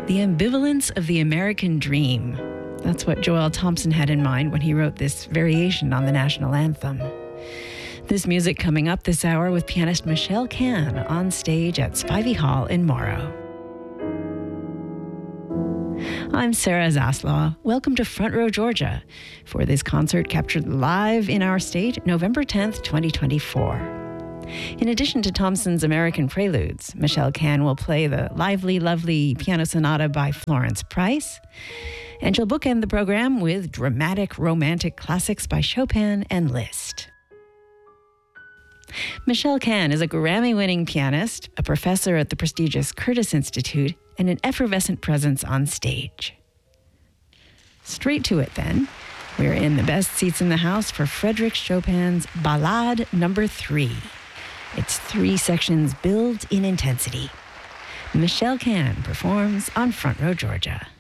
The ambivalence of the American dream. That's what Joel Thompson had in mind when he wrote this variation on the national anthem. This music coming up this hour with pianist Michelle Can on stage at Spivey Hall in Morrow. I'm Sarah Zaslaw. Welcome to Front Row Georgia for this concert captured live in our state November 10th, 2024. In addition to Thompson's American Preludes, Michelle Can will play the lively, lovely piano sonata by Florence Price, and she'll bookend the program with dramatic, romantic classics by Chopin and Liszt. Michelle Can is a Grammy-winning pianist, a professor at the prestigious Curtis Institute, and an effervescent presence on stage. Straight to it, then. We're in the best seats in the house for Frédéric Chopin's Ballade No. 3. Its 3 sections build in intensity. Michelle Can performs on Front Row Georgia.